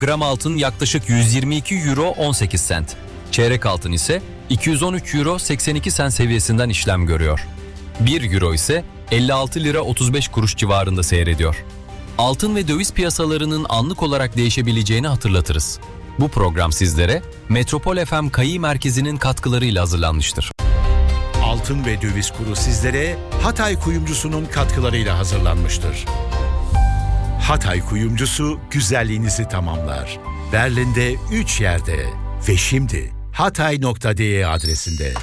Gram altın yaklaşık 122 euro 18 sent. Çeyrek altın ise 213 euro 82 sent seviyesinden işlem görüyor. 1 euro ise 56 lira 35 kuruş civarında seyrediyor. Altın ve döviz piyasalarının anlık olarak değişebileceğini hatırlatırız. Bu program sizlere Metropol FM Kayi Merkezi'nin katkılarıyla hazırlanmıştır. Altın ve döviz kuru sizlere Hatay Kuyumcusu'nun katkılarıyla hazırlanmıştır. Hatay Kuyumcusu güzelliğinizi tamamlar. Berlin'de 3 yerde ve şimdi hatay.de adresinde.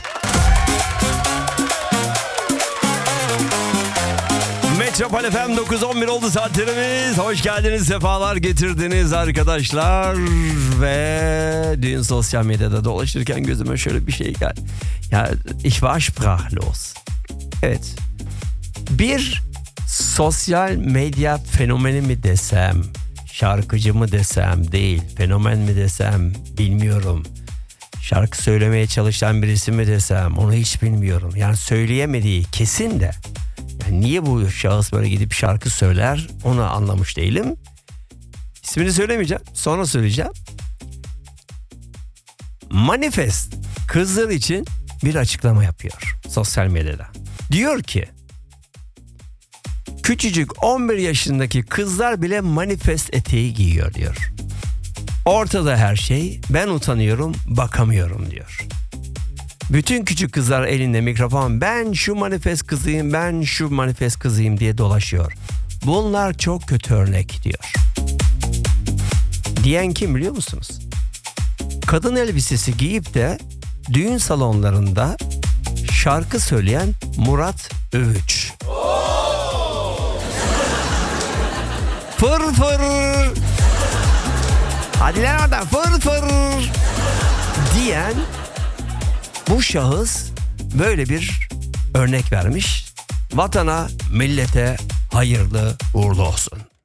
Metropol FM 9:11 oldu saatlerimiz. Hoş geldiniz, sefalar getirdiniz arkadaşlar. Ve dün sosyal medyada dolaşırken gözüme şöyle bir şey geldi. Ya, ich war sprachlos. Evet. Bir sosyal medya fenomeni mi desem, şarkıcı mı desem, değil, fenomen mi desem bilmiyorum. Şarkı söylemeye çalışan birisi mi desem, onu hiç bilmiyorum. Yani söyleyemediği kesin de. Yani niye bu şahıs böyle gidip şarkı söyler, onu anlamış değilim. İsmini söylemeyeceğim, sonra söyleyeceğim. Manifest kızlar için bir açıklama yapıyor sosyal medyada. Diyor ki, küçücük 11 yaşındaki kızlar bile manifest eteği giyiyor diyor. Ortada her şey, ben utanıyorum, bakamıyorum diyor. Bütün küçük kızlar elinde mikrofon, ben şu manifest kızıyım, ben şu manifest kızıyım diye dolaşıyor. Bunlar çok kötü örnek diyor. Diyen kim biliyor musunuz? Kadın elbisesi giyip de düğün salonlarında şarkı söyleyen Murat Övüç. Fır fır. Hadi lan oradan fır fır diyen bu şahıs böyle bir örnek vermiş. Vatana, millete hayırlı uğurlu olsun.